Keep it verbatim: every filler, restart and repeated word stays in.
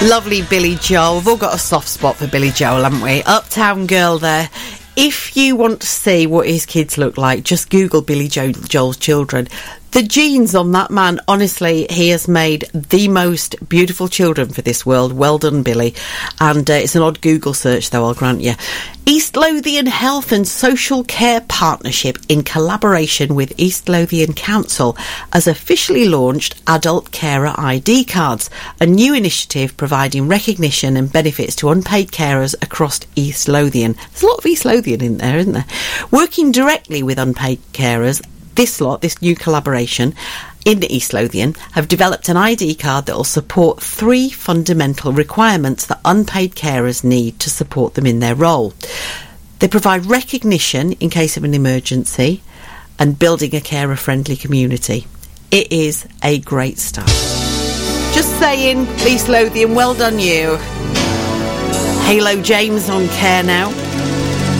Lovely Billy Joel. We've all got a soft spot for Billy Joel, haven't we? Uptown Girl there. If you want to see what his kids look like, just Google Billy Joel, Joel's children. The genes on that man, honestly, he has made the most beautiful children for this world. Well done, Billy. And uh, it's an odd Google search, though, I'll grant you. East Lothian Health and Social Care Partnership, in collaboration with East Lothian Council, has officially launched Adult Carer I D Cards, a new initiative providing recognition and benefits to unpaid carers across East Lothian. There's a lot of East Lothian in there, isn't there? Working directly with unpaid carers, this lot, this new collaboration in East Lothian, have developed an I D card that will support three fundamental requirements that unpaid carers need to support them in their role. They provide recognition in case of an emergency and building a carer-friendly community. It is a great start. Just saying, East Lothian, well done you. Halo James on Care Now.